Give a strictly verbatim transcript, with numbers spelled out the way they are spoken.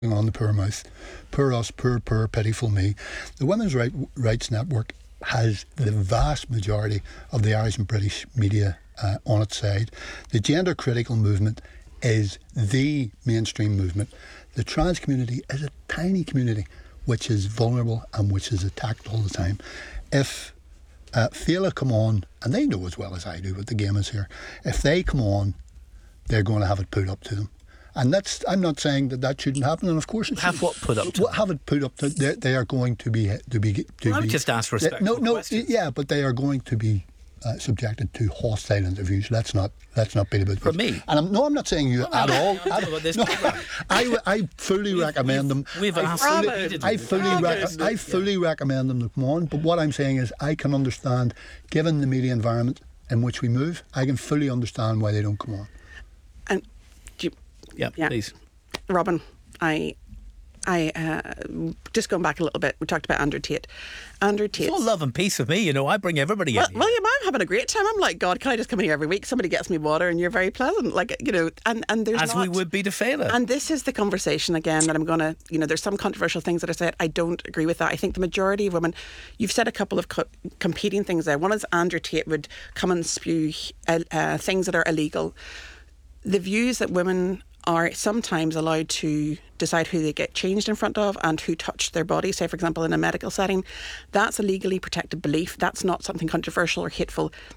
on the poor mouth. Poor us, poor, poor, pitiful me. The Women's right, Rights Network has the vast majority of the Irish and British media uh, on its side. The gender critical movement is the mainstream movement. The trans community is a tiny community which is vulnerable and which is attacked all the time. If uh, Féile come on, and they know as well as I do what the game is here, if they come on, they're going to have it put up to them. And that's, I'm not saying that that shouldn't happen, and of course it Have should. what put up to Well, have it put up to, they, they are going to be, to be, to Well, I would be, just ask respectful no, no, questions. yeah, but they are going to be uh, subjected to hostile interviews. Let's not, let's not beat about From this. me? And I'm, no, I'm not saying you Well, at no, all. I'm talking about this No, programme. I, I fully We've- recommend them. we've I asked fully, repeatedly. I fully, Oh, rec- goodness. I fully recommend them to come on. But what I'm saying is, I can understand, given the media environment in which we move, I can fully understand why they don't come on. And do you, Yeah, Yeah. please. Robin, I, I uh, just going back a little bit. We talked about Andrew Tate. Andrew Tate. It's all love and peace with me, you know. I bring everybody Well, in. here. William, I'm having a great time. I'm like, God, can I just come in here every week? Somebody gets me water, and you're very pleasant. Like, you know, and and there's As not, we would be to Féile. And this is the conversation again that I'm going to, you know, there's some controversial things that I said. I don't agree with that. I think the majority of women, you've said a couple of co- competing things there. One is Andrew Tate would come and spew uh, uh, things that are illegal. The views that women are sometimes allowed to decide who they get changed in front of and who touch their body, say for example in a medical setting, that's a legally protected belief. That's not something controversial or hateful.